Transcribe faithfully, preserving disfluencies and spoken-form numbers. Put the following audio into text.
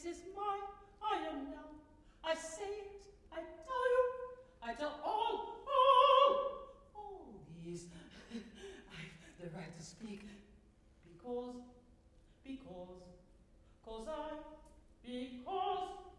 This is mine, I am now. I say it, I tell you, I tell all, all, all these. I've the right to speak because, because, cause I, because